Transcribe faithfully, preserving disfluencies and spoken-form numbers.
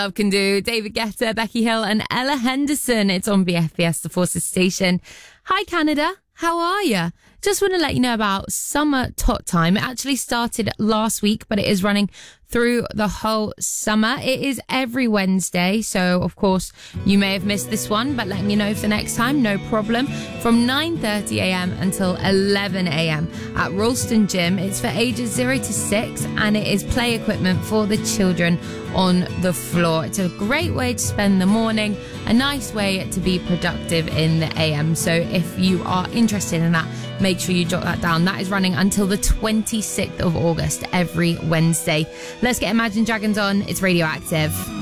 Love Can Do, David Guetta, Becky Hill and Ella Henderson. It's on B F B S, the Forces station. Hi Canada, how are you? Just want to let you know about Summer Tot Time. It actually started last week, but it is running through the whole summer. It is every Wednesday, so of course you may have missed this one, but let me know for next time, no problem. From nine thirty a.m. until eleven a.m. at Ralston Gym. It's for ages zero to six and it is play equipment for the children on the floor. It's a great way to spend the morning, a nice way to be productive in the A M. So if you are interested in that, make sure you jot that down. That is running until the twenty-sixth of August every Wednesday. Let's get Imagine Dragons on. It's Radioactive.